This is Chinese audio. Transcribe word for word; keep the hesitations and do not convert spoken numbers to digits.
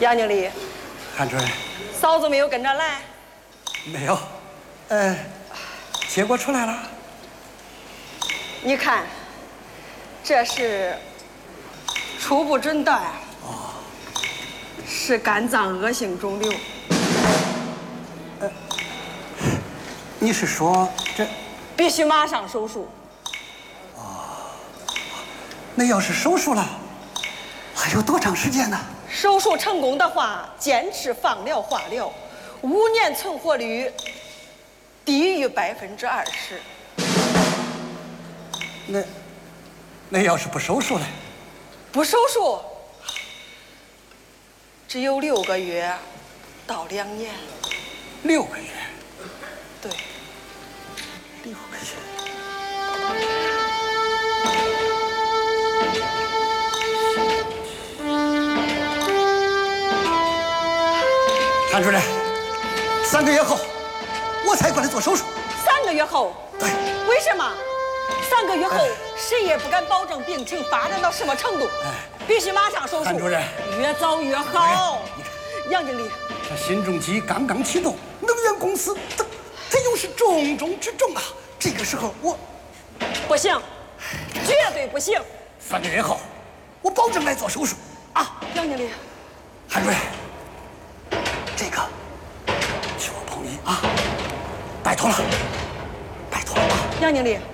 杨经理， 韩主任， 嫂子没有跟着来？ 没有。呃，结果出来了。 你看，这是初步诊断， 哦， 是肝脏恶性肿瘤。 呃，你是说这必须马上手术？ 哦，那要是手术了，还有多长时间呢？ 手术成功的话，坚持放疗化疗，五年存活率低于百分之二十。 那那要是不手术呢？ 不手术，只有六个月到两年。 六个月。 对。 六个月。韩主任，三个月后我才过来做手术。 三个月后？ 对。 为什么？三个月后，谁也不敢保证病情发展到什么程度。哎，必须马上手术。 韩主任， 越早越好。杨经理， 这新重机刚刚启动，能源公司它它又是重中之重啊！这个时候我不行，绝对不行。 三个月后，我保证来做手术啊！ 杨经理， 韩主任，这个求求你啊，拜托了，拜托了啊！ 杨经理。